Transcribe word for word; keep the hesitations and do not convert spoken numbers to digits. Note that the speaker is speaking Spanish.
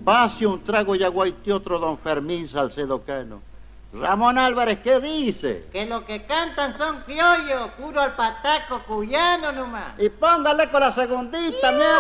Pase un trago y aguaite otro don Fermín Salcedo Cano. Ramón Álvarez, ¿qué dice? Que lo que cantan son criollos, puro alpataco cuyano nomás. Y póngale con la segundita, mira.